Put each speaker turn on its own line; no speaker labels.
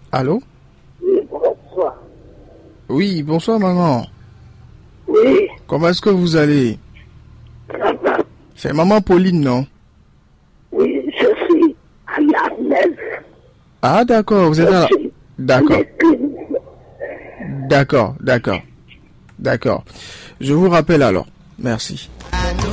Allô?
Oui, bonsoir.
Oui, bonsoir maman.
Oui,
Comment est-ce que vous allez?
ça va.
C'est maman Pauline, non?
Oui, je suis à la messe.
Ah d'accord, vous êtes
Je
à la...
suis
D'accord,
l'église.
d'accord. Je vous rappelle alors. Merci.